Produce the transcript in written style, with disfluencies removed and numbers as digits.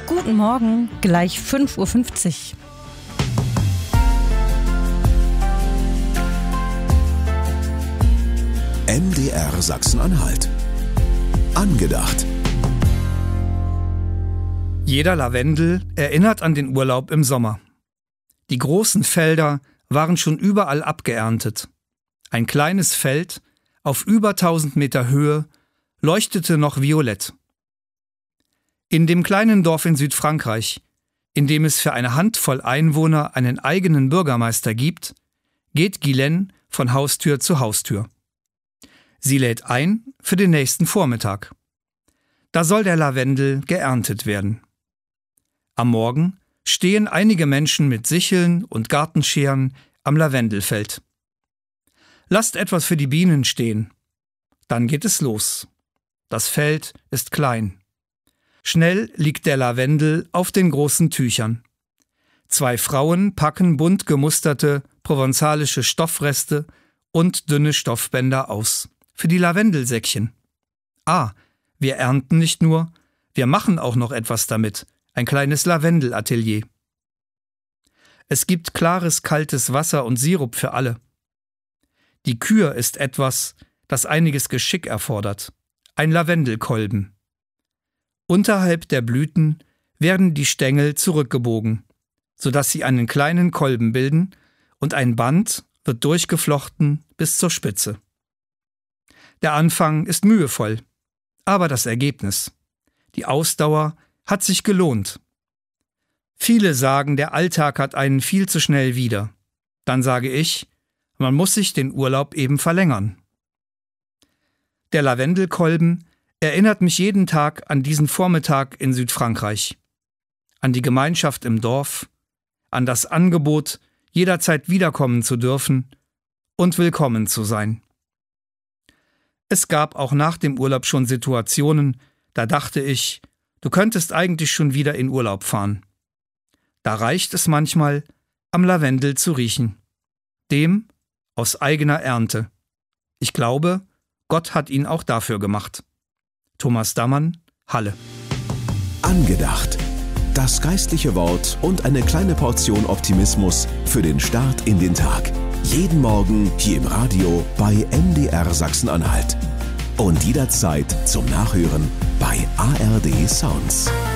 Guten Morgen, gleich 5:50 Uhr. MDR Sachsen-Anhalt. Angedacht. Jeder Lavendel erinnert an den Urlaub im Sommer. Die großen Felder waren schon überall abgeerntet. Ein kleines Feld auf über 1000 Meter Höhe leuchtete noch violett. In dem kleinen Dorf in Südfrankreich, in dem es für eine Handvoll Einwohner einen eigenen Bürgermeister gibt, geht Guylaine von Haustür zu Haustür. Sie lädt ein für den nächsten Vormittag. Da soll der Lavendel geerntet werden. Am Morgen stehen einige Menschen mit Sicheln und Gartenscheren am Lavendelfeld. Lasst etwas für die Bienen stehen. Dann geht es los. Das Feld ist klein. Schnell liegt der Lavendel auf den großen Tüchern. 2 Frauen packen bunt gemusterte provenzalische Stoffreste und dünne Stoffbänder aus. Für die Lavendelsäckchen. Wir ernten nicht nur, wir machen auch noch etwas damit. Ein kleines Lavendelatelier. Es gibt klares, kaltes Wasser und Sirup für alle. Die Kür ist etwas, das einiges Geschick erfordert. Ein Lavendelkolben. Unterhalb der Blüten werden die Stängel zurückgebogen, sodass sie einen kleinen Kolben bilden und ein Band wird durchgeflochten bis zur Spitze. Der Anfang ist mühevoll, aber das Ergebnis, die Ausdauer, hat sich gelohnt. Viele sagen, der Alltag hat einen viel zu schnell wieder. Dann sage ich, man muss sich den Urlaub eben verlängern. Der Lavendelkolben erinnert mich jeden Tag an diesen Vormittag in Südfrankreich, an die Gemeinschaft im Dorf, an das Angebot, jederzeit wiederkommen zu dürfen und willkommen zu sein. Es gab auch nach dem Urlaub schon Situationen, da dachte ich, du könntest eigentlich schon wieder in Urlaub fahren. Da reicht es manchmal, am Lavendel zu riechen. Dem aus eigener Ernte. Ich glaube, Gott hat ihn auch dafür gemacht. Thomas Dammann, Halle. Angedacht. Das geistliche Wort und eine kleine Portion Optimismus für den Start in den Tag. Jeden Morgen hier im Radio bei MDR Sachsen-Anhalt. Und jederzeit zum Nachhören bei ARD Sounds.